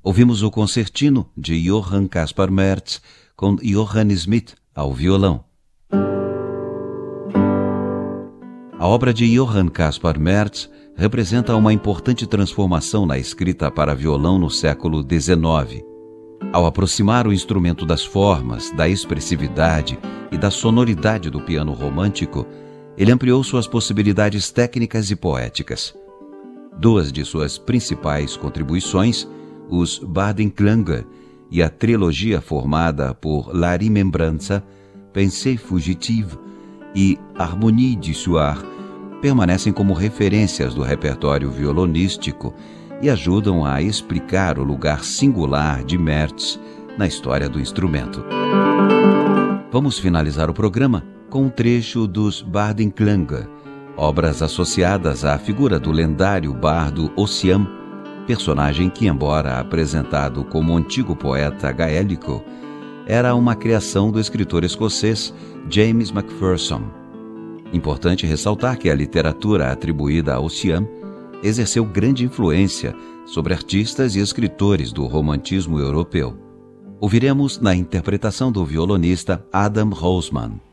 Ouvimos o Concertino de Johann Caspar Merz com Johann Schmidt ao violão. A obra de Johann Caspar Merz representa uma importante transformação na escrita para violão no século XIX. Ao aproximar o instrumento das formas, da expressividade e da sonoridade do piano romântico, ele ampliou suas possibilidades técnicas e poéticas. Duas de suas principais contribuições, os Bardenklänge e a trilogia formada por La Rimembranza, Pensée fugitive e Harmonie du soir, permanecem como referências do repertório violonístico e ajudam a explicar o lugar singular de Merz na história do instrumento. Vamos finalizar o programa com um trecho dos Bardenklänge, obras associadas à figura do lendário bardo Ossian, personagem que, embora apresentado como antigo poeta gaélico, era uma criação do escritor escocês James Macpherson. Importante ressaltar que a literatura atribuída a Ossian exerceu grande influência sobre artistas e escritores do romantismo europeu. Ouviremos na interpretação do violonista Adam Houseman.